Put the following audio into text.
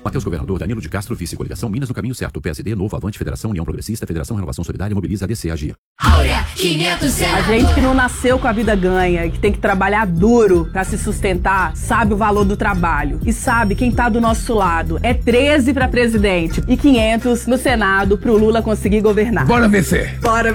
Matheus Governador, Danilo de Castro, Vice Coligação, Minas no caminho certo. PSD, Novo, Avante, Federação, União Progressista, Federação Renovação Solidária, Mobiliza, ADC, Agir. A gente que não nasceu com a vida ganha, que tem que trabalhar duro pra se sustentar, sabe o valor do trabalho. E sabe quem tá do nosso lado. É 13 pra presidente e 500 no Senado pro Lula conseguir governar. Bora vencer! Bora vencer!